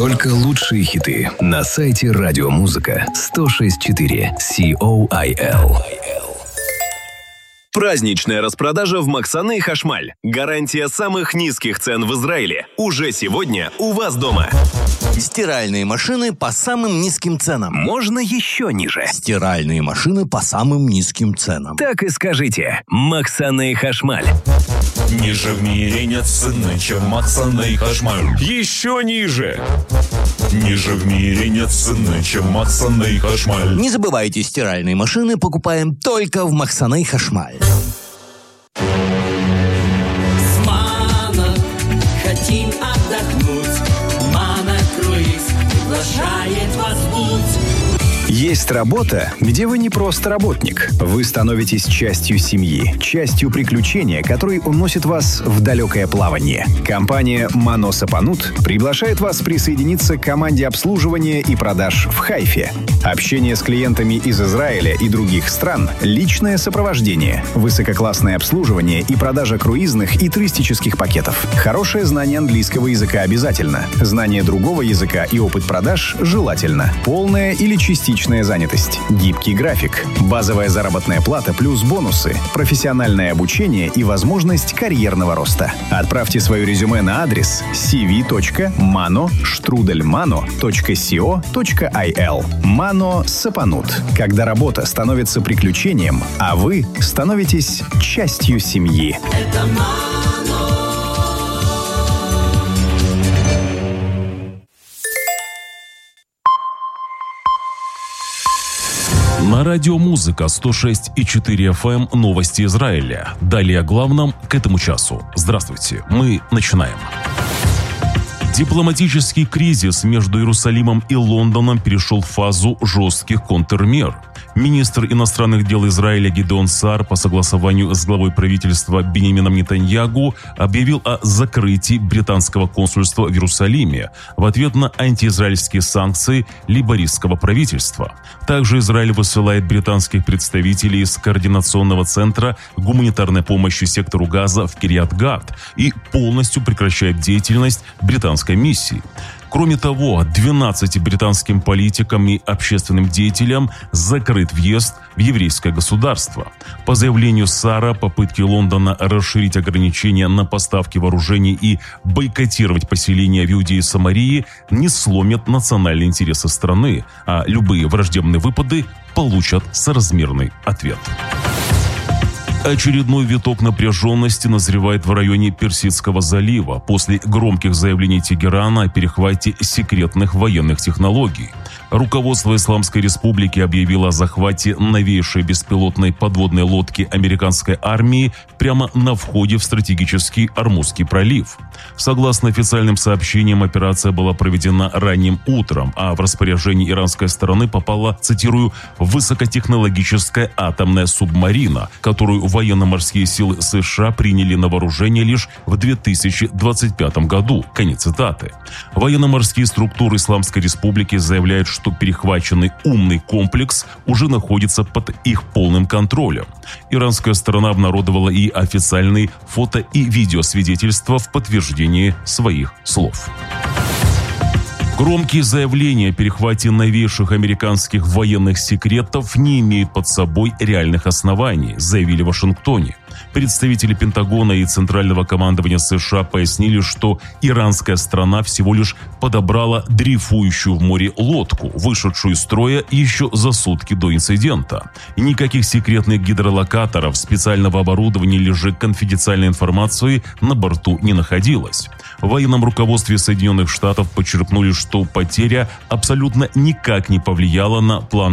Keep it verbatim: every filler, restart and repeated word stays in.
Только лучшие хиты на сайте радиомузыка сто шесть четыре Coil. Праздничная распродажа в Максаны Хашмаль. Гарантия самых низких цен в Израиле. Уже сегодня у вас дома. Стиральные машины по самым низким ценам. Можно еще ниже. Стиральные машины по самым низким ценам. Так и скажите. Максаны Хашмаль. Ниже в мире нет цены, чем Максаны Хашмаль. Еще ниже. Ниже в мире нет цены, чем Максаны Хашмаль. Не забывайте, стиральные машины покупаем только в Максаны Хашмаль. С Мано хотим отдохнуть. Мано Круиз приглашает вас в путь. Есть работа, где вы не просто работник. Вы становитесь частью семьи, частью приключения, которые уносят вас в далекое плавание. Компания «Мано Сапанут» приглашает вас присоединиться к команде обслуживания и продаж в Хайфе. Общение с клиентами из Израиля и других стран, личное сопровождение, высококлассное обслуживание и продажа круизных и туристических пакетов. Хорошее знание английского языка обязательно. Знание другого языка и опыт продаж желательно. Полная или частичная занятость, гибкий график, базовая заработная плата плюс бонусы, профессиональное обучение и возможность карьерного роста. Отправьте свое резюме на адрес си ви точка мано штрудель мано точка сио точка ай эл. Мано Сапанут. Когда работа становится приключением, а вы становитесь частью семьи. Это Мано. На радио «Музыка» сто шесть и четыре эф эм новости Израиля. Далее о главном к этому часу. Здравствуйте, мы начинаем. Дипломатический кризис между Иерусалимом и Лондоном перешел в фазу жестких контрмер. Министр иностранных дел Израиля Гидеон Саар по согласованию с главой правительства Биньямином Нетаньягу объявил о закрытии британского консульства в Иерусалиме в ответ на антиизраильские санкции лейбористского правительства. Также Израиль высылает британских представителей из Координационного центра гуманитарной помощи сектору Газа в Кирьят-Гат и полностью прекращает деятельность британской миссии. Кроме того, двенадцати британским политикам и общественным деятелям закрыт въезд в еврейское государство. По заявлению Саара, попытки Лондона расширить ограничения на поставки вооружений и бойкотировать поселения в Иудее и Самарии не сломят национальные интересы страны, а любые враждебные выпады получат соразмерный ответ. Очередной виток напряженности назревает в районе Персидского залива после громких заявлений Тегерана о перехвате секретных военных технологий. Руководство Исламской Республики объявило о захвате новейшей беспилотной подводной лодки американской армии прямо на входе в стратегический Ормузский пролив. Согласно официальным сообщениям, операция была проведена ранним утром, а в распоряжение иранской стороны попала, цитирую, «высокотехнологическая атомная субмарина», которую военно-морские силы США приняли на вооружение лишь в две тысячи двадцать пятом году. Конец цитаты. Военно-морские структуры Исламской Республики заявляют, что перехваченный умный комплекс уже находится под их полным контролем. Иранская сторона обнародовала и официальные фото- и видеосвидетельства в подтверждении своих слов. Громкие заявления о перехвате новейших американских военных секретов не имеют под собой реальных оснований, заявили в Вашингтоне. Представители Пентагона и Центрального командования США пояснили, что иранская страна всего лишь подобрала дрейфующую в море лодку, вышедшую из строя еще за сутки до инцидента. Никаких секретных гидролокаторов, специального оборудования или же конфиденциальной информации на борту не находилось. В военном руководстве Соединенных Штатов подчеркнули, что потеря абсолютно никак не повлияла на план